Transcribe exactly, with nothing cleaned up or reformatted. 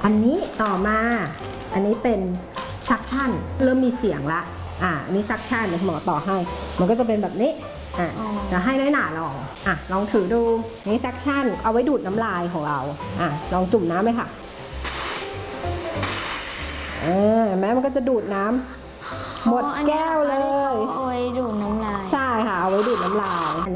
อันนี้ต่อมาอันนี้เป็นซักชั่นเริ่มมีเสียงละอ่ะอันนี้ซักชั่นเดี๋ยวหมอต่อให้มันก็จะเป็นแบบนี้อ่ะจะให้น้อยหนาลองอ่ะลองถือดูนี่ซักชั่นเอาไว้ดูดน้ำลายของเราอ่ะลองจุ่มน้ำไหมค่ะเออแม้มันก็จะดูดน้ำหมดแก้วเลยเอาไว้ดูดน้ำลายใช่ค่ะเอาไว้ดูดน้ำลาย